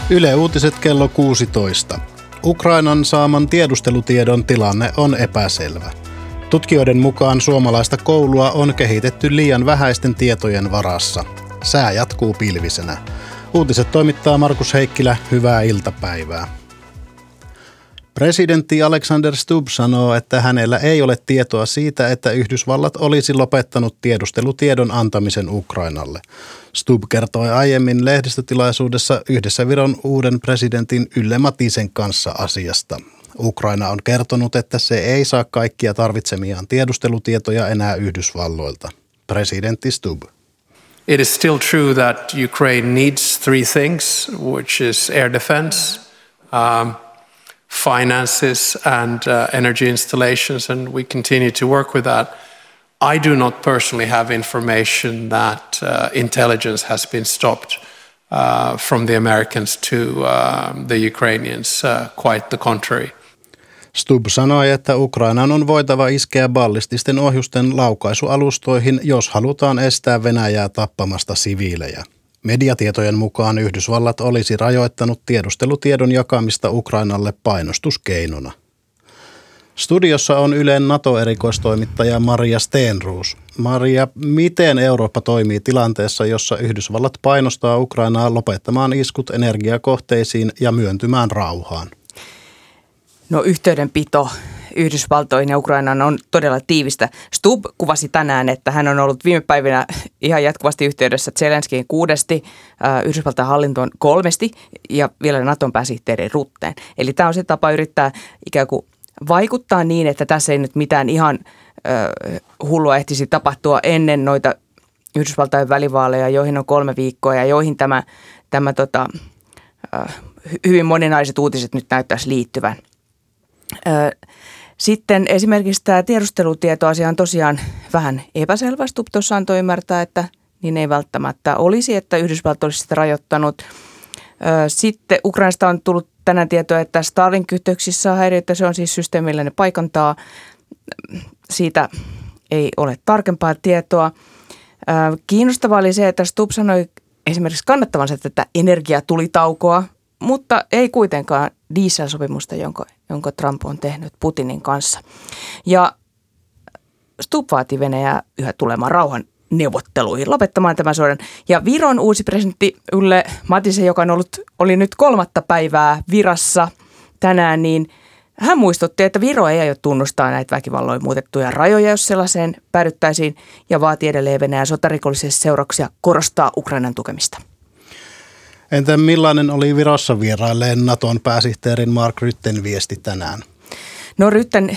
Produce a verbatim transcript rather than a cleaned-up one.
Yle Uutiset kello kuusitoista. Ukrainan saaman tiedustelutiedon tilanne on epäselvä. Tutkijoiden mukaan suomalaista koulua on kehitetty liian vähäisten tietojen varassa. Sää jatkuu pilvisenä. Uutiset toimittaa Markus Heikkilä. Hyvää iltapäivää. Presidentti Alexander Stubb sanoo, että hänellä ei ole tietoa siitä, että Yhdysvallat olisi lopettanut tiedustelutiedon antamisen Ukrainalle. Stubb kertoi aiemmin lehdistötilaisuudessa yhdessä Viron uuden presidentin Yle Matisen kanssa asiasta. Ukraina on kertonut, että se ei saa kaikkia tarvitsemiaan tiedustelutietoja enää Yhdysvalloilta. Presidentti Stubb. It is still true that Ukraine needs three things, which is air defense, um, finances and uh, energy installations, and we continue to work with that. I do not personally have information that uh, intelligence has been stopped uh, from the Americans to uh, the Ukrainians, uh, quite the contrary. Stubb sanoi, että Ukrainan on voitava iskeä ballististen ohjusten laukaisualustoihin, jos halutaan estää Venäjää tappamasta siviilejä. Mediatietojen mukaan Yhdysvallat olisi rajoittanut tiedustelutiedon jakamista Ukrainalle painostuskeinona. Studiossa on Ylen NATO-erikoistoimittaja Maria Stenroos. Maria, miten Eurooppa toimii tilanteessa, jossa Yhdysvallat painostaa Ukrainaa lopettamaan iskut energiakohteisiin ja myöntymään rauhaan? No yhteydenpito Yhdysvaltoihin ja Ukrainaan on todella tiivistä. Stubb kuvasi tänään, että hän on ollut viime päivinä ihan jatkuvasti yhteydessä Zelenskiin kuudesti, Yhdysvaltain hallintoon kolmesti ja vielä Naton pääsihteeri Rutteen. Eli tämä on se tapa yrittää ikään kuin vaikuttaa niin, että tässä ei nyt mitään ihan äh, hullua ehtisi tapahtua ennen noita Yhdysvaltain välivaaleja, joihin on kolme viikkoa ja joihin tämä, tämä tota, äh, hyvin moninaiset uutiset nyt näyttäisi liittyvän. Sitten esimerkiksi tämä tiedustelutietoasia on tosiaan vähän epäselvä. Stubb tuossa antoi ymmärtää, että niin ei välttämättä olisi, että Yhdysvallat olisi sitä rajoittanut. Sitten Ukrainasta on tullut tänään tietoa, että Starlink-yhteyksissä on häiriöitä. Se on siis systeemi, millä ne paikantaa. Siitä ei ole tarkempaa tietoa. Kiinnostavaa oli se, että Stubb sanoi esimerkiksi kannattavansa tätä energiatulitaukoa, mutta ei kuitenkaan dieselsopimusta, jonka, jonka Trump on tehnyt Putinin kanssa. Ja Stubb vaati Venäjää yhä tulemaan rauhan neuvotteluihin, lopettamaan tämän sodan. Ja Viron uusi presidentti Yle Matisen, joka on ollut, oli nyt kolmatta päivää virassa tänään, niin hän muistutti, että Viro ei aio tunnustaa näitä väkivalloin muutettuja rajoja, jos sellaiseen päädyttäisiin, ja vaati edelleen Venäjän sotarikollisia seurauksia korostaa Ukrainan tukemista. Entä millainen oli Virossa vierailleen Naton pääsihteerin Mark Rutten viesti tänään? No Rutten